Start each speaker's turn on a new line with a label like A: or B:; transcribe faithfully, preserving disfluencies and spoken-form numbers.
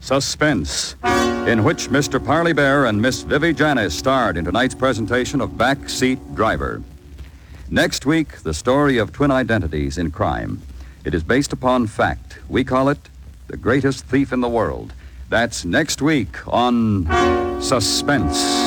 A: Suspense, in which Mister Parley Bear and Miss Vivi Janis starred in tonight's presentation of Backseat Driver. Next week, the story of twin identities in crime. It is based upon fact. We call it The Greatest Thief in the World. That's next week on Suspense.